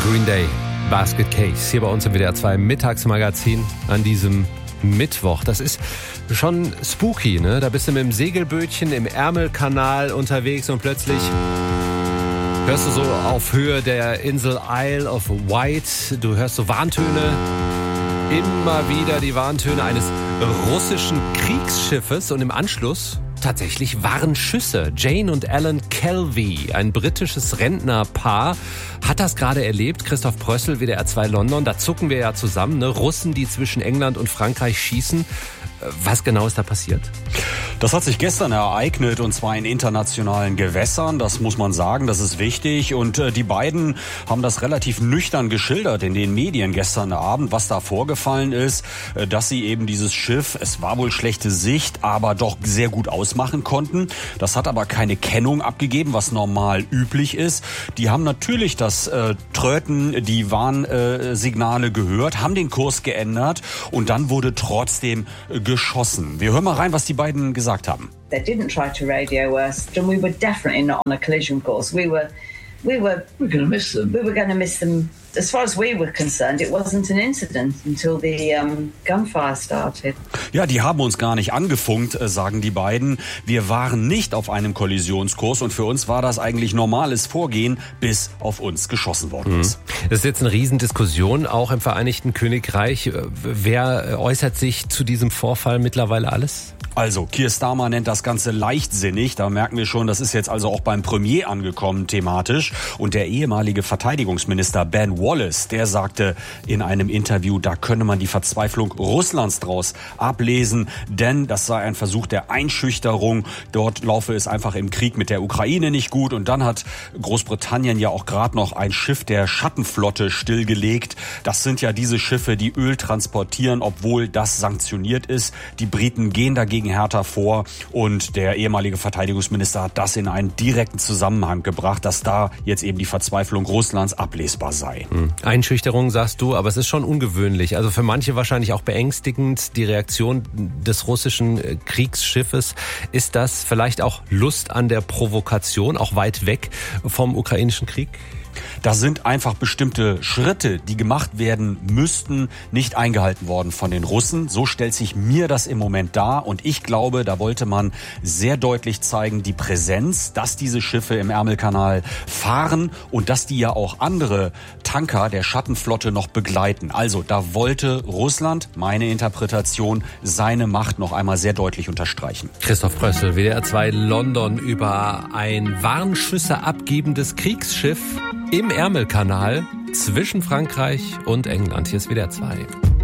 Green Day, Basket Case, hier bei uns im WDR 2 Mittagsmagazin an diesem Mittwoch. Das ist schon spooky, ne? Da bist du mit dem Segelbötchen im Ärmelkanal unterwegs und plötzlich hörst du so auf Höhe der Insel Isle of Wight, du hörst so Warntöne, immer wieder die Warntöne eines russischen Kriegsschiffes und im Anschluss tatsächlich Warnschüsse. Jane und Alan Kelvey, ein britisches Rentnerpaar, hat das gerade erlebt. Christoph Prössel, WDR 2 London, da zucken wir ja zusammen, ne? Russen, die zwischen England und Frankreich schießen. Was genau ist da passiert? Das hat sich gestern ereignet und zwar in internationalen Gewässern. Das muss man sagen, das ist wichtig. Und die beiden haben das relativ nüchtern geschildert in den Medien gestern Abend, was da vorgefallen ist, dass sie eben dieses Schiff, es war wohl schlechte Sicht, aber doch sehr gut ausmachen konnten. Das hat aber keine Kennung abgegeben, was normal üblich ist. Die haben natürlich das Tröten, die Warnsignale gehört, haben den Kurs geändert und dann wurde trotzdem geschossen. Wir hören mal rein, was die beiden gesagt haben. They didn't try to radio us, and we were definitely not on a collision course. We were going to miss them. We were going to miss them. As far as we were concerned, it wasn't an incident until the gunfire started. Ja, die haben uns gar nicht angefunkt, sagen die beiden. Wir waren nicht auf einem Kollisionskurs und für uns war das eigentlich normales Vorgehen, bis auf uns geschossen worden ist. Das ist jetzt eine Riesendiskussion, auch im Vereinigten Königreich. Wer äußert sich zu diesem Vorfall mittlerweile alles? Also, Keir Starmer nennt das Ganze leichtsinnig. Da merken wir schon, das ist jetzt also auch beim Premier angekommen thematisch. Und der ehemalige Verteidigungsminister Ben Wallace, der sagte in einem Interview, da könne man die Verzweiflung Russlands draus ablesen, denn das sei ein Versuch der Einschüchterung. Dort laufe es einfach im Krieg mit der Ukraine nicht gut. Und dann hat Großbritannien ja auch gerade noch ein Schiff der Schattenflotte stillgelegt. Das sind ja diese Schiffe, die Öl transportieren, obwohl das sanktioniert ist. Die Briten gehen dagegen härter vor und der ehemalige Verteidigungsminister hat das in einen direkten Zusammenhang gebracht, dass da jetzt eben die Verzweiflung Russlands ablesbar sei. Einschüchterung sagst du, aber es ist schon ungewöhnlich. Also für manche wahrscheinlich auch beängstigend, die Reaktion des russischen Kriegsschiffes. Ist das vielleicht auch Lust an der Provokation, auch weit weg vom ukrainischen Krieg? Da sind einfach bestimmte Schritte, die gemacht werden müssten, nicht eingehalten worden von den Russen. So stellt sich mir das im Moment dar. Und ich glaube, da wollte man sehr deutlich zeigen, die Präsenz, dass diese Schiffe im Ärmelkanal fahren und dass die ja auch andere Tanker der Schattenflotte noch begleiten. Also da wollte Russland, meine Interpretation, seine Macht noch einmal sehr deutlich unterstreichen. Christoph Prössel, WDR 2 London, über ein Warnschüsse abgebendes Kriegsschiff im Ärmelkanal zwischen Frankreich und England. Hier ist WDR 2.